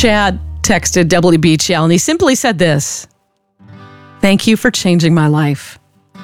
Chad texted WBGL, and he simply said this: "Thank you for changing my life.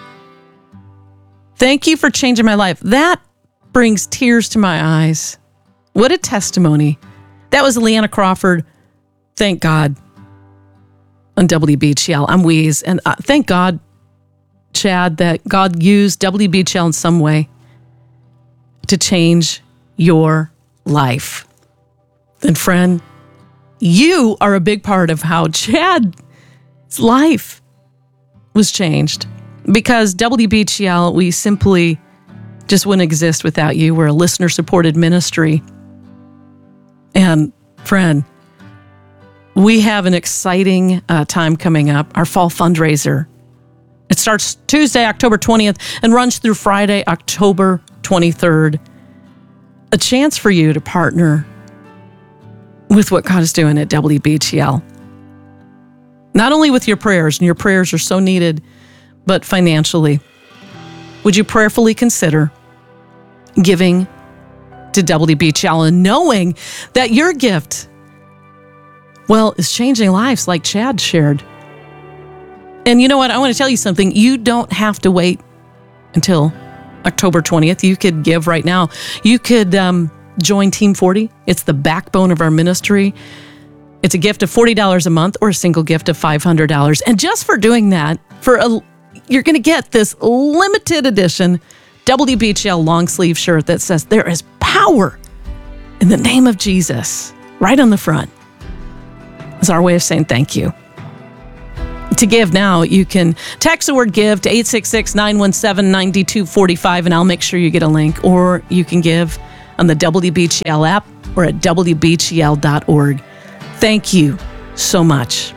Thank you for changing my life." That brings tears to my eyes. What a testimony. That was Leanna Crawford. Thank God. On WBGL. I'm Weeze. And thank God, Chad, that God used WBGL in some way to change your life. And friend, you are a big part of how Chad's life was changed. Because WBGL, we simply just wouldn't exist without you. We're a listener-supported ministry. And friend, we have an exciting time coming up, our fall fundraiser. It starts Tuesday, October 20th, and runs through Friday, October 23rd. A chance for you to partner with what God is doing at WBGL. Not only with your prayers, and your prayers are so needed, but financially. Would you prayerfully consider giving to WBGL and knowing that your gift, well, is changing lives like Chad shared? And you know what? I want to tell you something. You don't have to wait until October 20th. You could give right now. You could join Team 40. It's the backbone of our ministry. It's a gift of $40 a month or a single gift of $500. And just for doing that, you're going to get this limited edition WBGL long sleeve shirt that says "There is power in the name of Jesus" right on the front. It's our way of saying thank you. To give now, you can text the word "give" to 866-917-9245, and I'll make sure you get a link. Or you can give on the WBGL app or at WBGL.org. Thank you so much.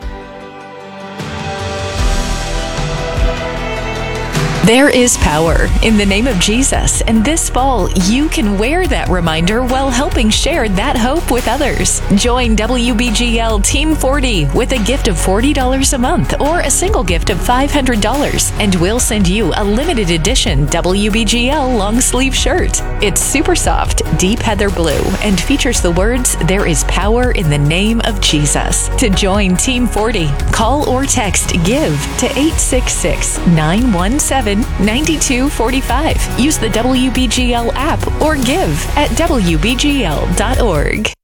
There is power in the name of Jesus, and this fall you can wear that reminder while helping share that hope with others. Join WBGL Team 40 with a gift of $40 a month or a single gift of $500, and we'll send you a limited edition WBGL long sleeve shirt. It's super soft, deep heather blue, and features the words "There is power in the name of Jesus." To join Team 40, call or text GIVE to 866-917-9245. Use the WBGL app or give at WBGL.org.